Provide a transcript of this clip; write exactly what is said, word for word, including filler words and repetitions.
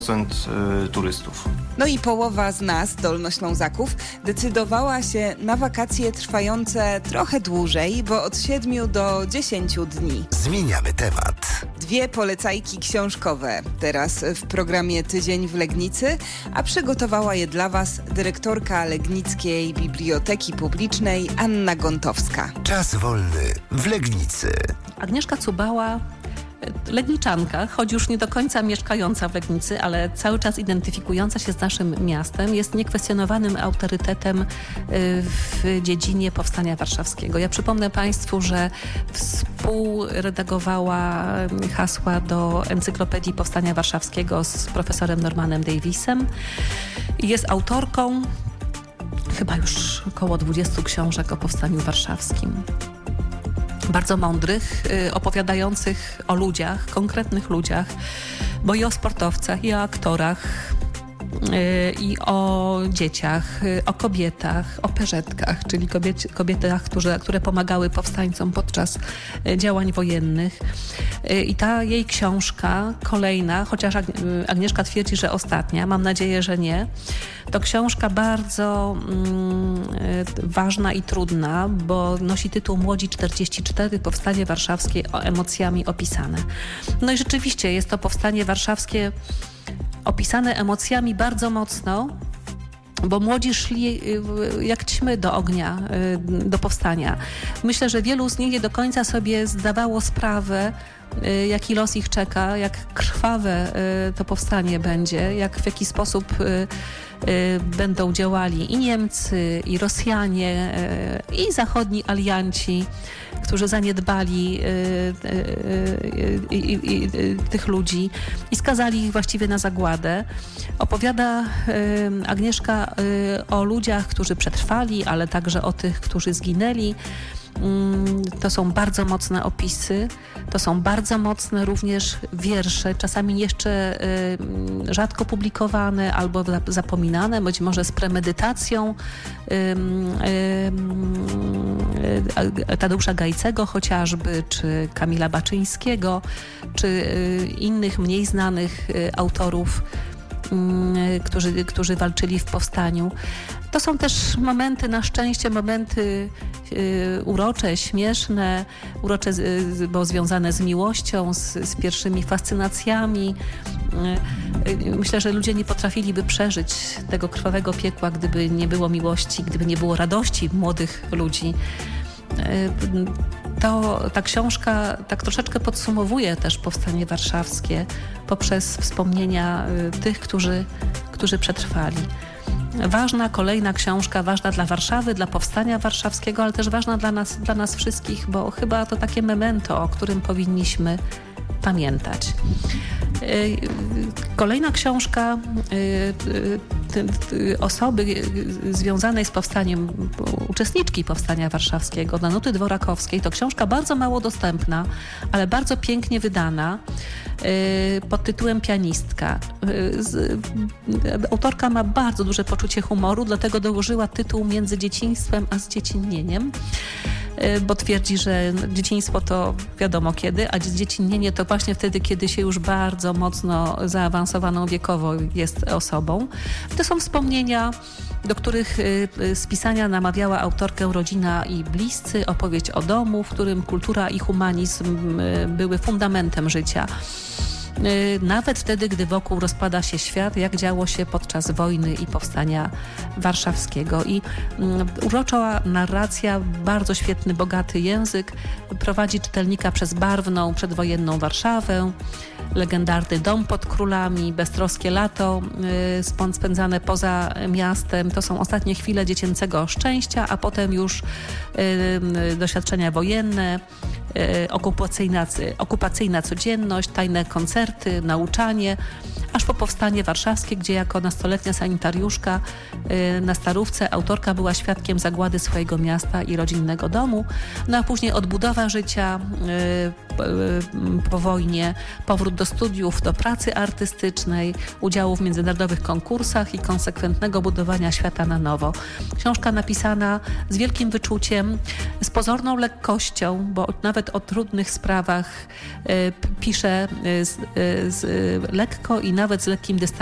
procent turystów. No i połowa z nas, Dolnoślązaków, decydowała się na wakacje trwające trochę dłużej, bo od siedmiu do dziesięciu dni. Zmieniamy temat. Dwie polecajki książkowe teraz w programie Tydzień w Legnicy, a przygotowała je dla Was dyrektorka Legnickiej Biblioteki Publicznej Anna Gontowska. Czas wolny w Legnicy. Agnieszka Cubała, Legniczanka, choć już nie do końca mieszkająca w Legnicy, ale cały czas identyfikująca się z naszym miastem, jest niekwestionowanym autorytetem w dziedzinie Powstania Warszawskiego. Ja przypomnę Państwu, że współredagowała hasła do Encyklopedii Powstania Warszawskiego z profesorem Normanem Davisem. Jest autorką chyba już około dwudziestu książek o Powstaniu Warszawskim. Bardzo mądrych, opowiadających o ludziach, konkretnych ludziach, bo i o sportowcach, i o aktorach, i o dzieciach, o kobietach, o perzetkach, czyli kobiet, kobietach, które, które pomagały powstańcom podczas działań wojennych. I ta jej książka, kolejna, chociaż Agnieszka twierdzi, że ostatnia, mam nadzieję, że nie, to książka bardzo mm, ważna i trudna, bo nosi tytuł Młodzi czterdzieści cztery, Powstanie Warszawskie emocjami opisane. No i rzeczywiście jest to Powstanie Warszawskie opisane emocjami bardzo mocno, bo młodzi szli jak ćmy do ognia, do powstania. Myślę, że wielu z nich nie do końca sobie zdawało sprawę, jaki los ich czeka, jak krwawe to powstanie będzie, jak w jaki sposób będą działali i Niemcy, i Rosjanie, i zachodni alianci, którzy zaniedbali tych ludzi i skazali ich właściwie na zagładę. Opowiada Agnieszka o ludziach, którzy przetrwali, ale także o tych, którzy zginęli. To są bardzo mocne opisy, to są bardzo mocne również wiersze, czasami jeszcze rzadko publikowane albo zapominane, być może z premedytacją Tadeusza Gajcego chociażby, czy Kamila Baczyńskiego, czy innych mniej znanych autorów, którzy, którzy walczyli w powstaniu. To są też momenty, na szczęście, momenty y, urocze, śmieszne, urocze, y, bo związane z miłością, z, z pierwszymi fascynacjami. Y, y, myślę, że ludzie nie potrafiliby przeżyć tego krwawego piekła, gdyby nie było miłości, gdyby nie było radości młodych ludzi. Y, to, ta książka tak troszeczkę podsumowuje też Powstanie Warszawskie poprzez wspomnienia y, tych, którzy, którzy przetrwali. Ważna kolejna książka, ważna dla Warszawy, dla Powstania Warszawskiego, ale też ważna dla nas, dla nas wszystkich, bo chyba to takie memento, o którym powinniśmy pamiętać. Kolejna książka osoby związanej z powstaniem, uczestniczki Powstania Warszawskiego, Danuty Dworakowskiej, to książka bardzo mało dostępna, ale bardzo pięknie wydana, pod tytułem Pianistka. Autorka ma bardzo duże poczucie humoru, dlatego dołożyła tytuł Między dzieciństwem a zdziecinnieniem, bo twierdzi, że dzieciństwo to wiadomo kiedy, a zdziecinnienie to właśnie wtedy, kiedy się już bardzo mocno zaawansowaną wiekowo jest osobą. To są wspomnienia, do których z pisania namawiała autorkę rodzina i bliscy, opowieść o domu, w którym kultura i humanizm były fundamentem życia. Nawet wtedy, gdy wokół rozpada się świat, jak działo się podczas wojny i Powstania Warszawskiego. I urocza narracja, bardzo świetny, bogaty język prowadzi czytelnika przez barwną, przedwojenną Warszawę, legendarny dom pod królami, beztroskie lato yy, spędzane poza miastem. To są ostatnie chwile dziecięcego szczęścia, a potem już yy, doświadczenia wojenne, yy, okupacyjna, okupacyjna codzienność, tajne koncerty, nauczanie, aż po Powstanie Warszawskie, gdzie jako nastoletnia sanitariuszka yy, na Starówce autorka była świadkiem zagłady swojego miasta i rodzinnego domu, no a później odbudowa życia yy, yy, po wojnie, powrót do studiów, do pracy artystycznej, udziału w międzynarodowych konkursach i konsekwentnego budowania świata na nowo. Książka napisana z wielkim wyczuciem, z pozorną lekkością, bo nawet nawet o trudnych sprawach e, p- pisze e, z, e, z, e, lekko i nawet z lekkim dystansem.